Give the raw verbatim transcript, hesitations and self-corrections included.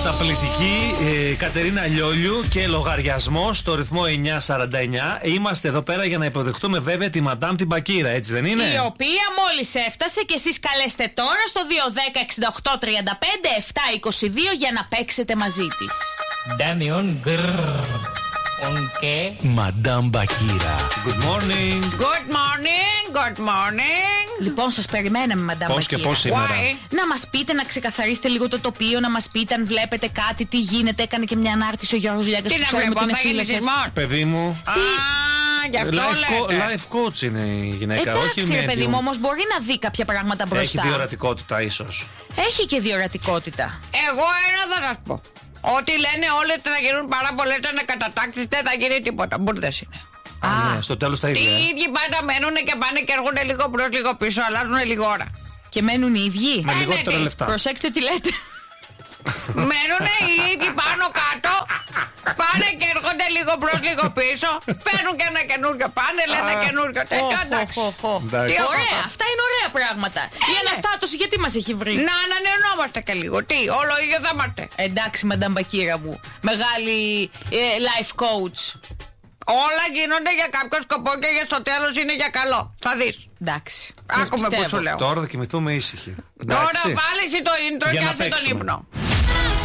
Καταπληκτική ε, Κατερίνα Λιόλιου και λογαριασμό στο ρυθμό εννιά σαράντα εννιά. Είμαστε εδώ πέρα για να υποδεχτούμε βέβαια τη Μαντάμ την Μπακύρα, έτσι δεν είναι? Η οποία μόλις έφτασε και εσείς καλέστε τώρα στο δύο δέκα εξήντα οκτώ τριάντα πέντε επτά είκοσι δύο για να παίξετε μαζί της. Ντάμιον γκρρρρ. Okay. Μαντάμ Μπακύρα. Good morning. Good morning, good morning. Λοιπόν, σας περιμέναμε, Μαντάμ Μπακύρα. Πώς και πώς σήμερα? Why? Να μας πείτε, να ξεκαθαρίσετε λίγο το τοπίο, να μας πείτε αν βλέπετε κάτι, τι γίνεται. Έκανε και μια ανάρτηση ο Γιώργος Λιάγκας που ξέρουμε ότι είναι φίλος σας. Παιδί μου. Τι? Γι' αυτό life, co- life coach είναι η γυναίκα. Εντάξει, όχι ρε παιδί μου, όμως μπορεί να δει κάποια πράγματα μπροστά. Έχει διορατικότητα ίσως. Έχει και διορατικότητα. Εγώ ένα θα σας πω. Ό,τι λένε όλοι ότι θα γίνουν πάρα πολλές ανακατατάξεις, δεν θα γίνει τίποτα. Μπουρδες είναι. Α, ναι, στο τέλος τα ίδια. Οι ίδιοι πάντα μένουν και πάνε και έρχονται λίγο μπρος, λίγο πίσω, αλλάζουν λίγο ώρα. Και μένουν οι ίδιοι. Με λιγότερα λεφτά. Προσέξτε τι λέτε. Μένουν οι ίδιοι πάνω κάτω, πάνε και έρχονται λίγο μπρος, λίγο πίσω, φέρνουν και ένα καινούργιο πάνε, λένε καινούργιο τέτοιο. Εντάξει. Ωραία, αυτά είναι ωραία πράγματα. Η αναστάτωση γιατί μας έχει βρει? Να ανανεωνόμαστε και λίγο. Τι, όλο ίδιο θα είμαστε. Εντάξει, Μαντάμ Μπακύρα μου, μεγάλη ε, life coach. Όλα γίνονται για κάποιο σκοπό και για στο τέλος είναι για καλό. Θα δεις. Εντάξει. Άκουμε που σου λέω. Τώρα θα κοιμηθούμε ήσυχοι. Τώρα βάλεις το intro και άσε τον ύπνο.